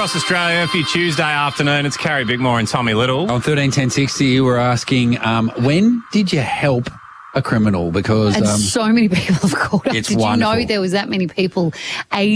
across Australia for your Tuesday afternoon. It's Carrie Bickmore and Tommy Little. On 131060, you were asking, when did you help a criminal? Because and so many people have called up. It's Did wonderful. you know there was that many people